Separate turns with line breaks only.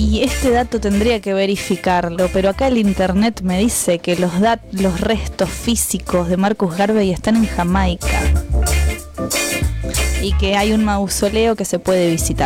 Y este dato tendría que verificarlo, pero acá el internet me dice que los restos físicos de Marcus Garvey están en Jamaica y que hay un mausoleo que se puede visitar.